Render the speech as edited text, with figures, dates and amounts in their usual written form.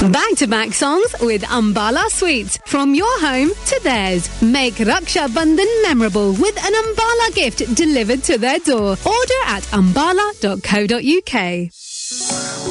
Back-to-back songs with Ambala Sweets. From your home to theirs. Make Raksha Bandhan memorable with an Ambala gift delivered to their door. Order at ambala.co.uk.